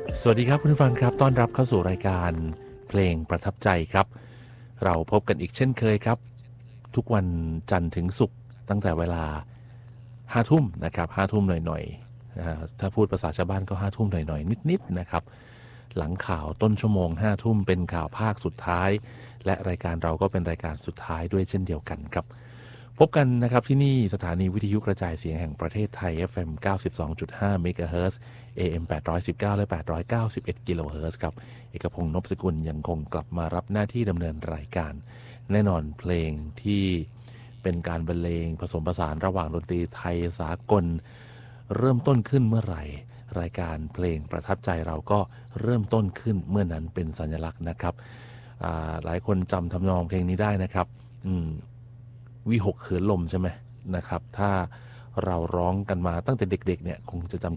สวัสดีครับคุณผู้ฟังครับต้อนรับเข้าสู่รายการเพลงประทับใจครับเราพบกันอีกเช่นเคยครับทุกวันจันทร์ถึงศุกร์ตั้งแต่เวลา5ทุ่มนะครับ5ทุ่มหน่อยๆถ้าพูดภาษาชาวบ้านก็5ทุ่มหน่อยๆนิดๆนะครับหลังข่าวต้นชั่วโมง5ทุ่มเป็นข่าวภาคสุดท้ายและรายการเราก็เป็นรายการสุดท้ายด้วยเช่นเดียวกันครับพบกันนะครับที่นี่สถานีวิทยุกระจายเสียงแห่งประเทศไทย FM 92.5 เมกะเฮิรตซ์ AM 819และ891กิโลเฮิรตซ์ครับเอกพงษ์นพสกุลยังคงกลับมารับหน้าที่ดำเนินรายการแน่นอนเพลงที่เป็นการบรรเลงผสมผสานระหว่างดนตรีไทยสากลเริ่มต้นขึ้นเมื่อไหร่รายการเพลงประทับใจเราก็เริ่มต้นขึ้นเมื่อนั้นเป็นสัญลักษณ์นะครับหลายคนจำทำนองเพลงนี้ได้นะครับวิหกเหินลมใช่ไหมนะครับถ้าเราร้องกันมาตั้งแต่เด็กๆเนี่ยคงจะจำ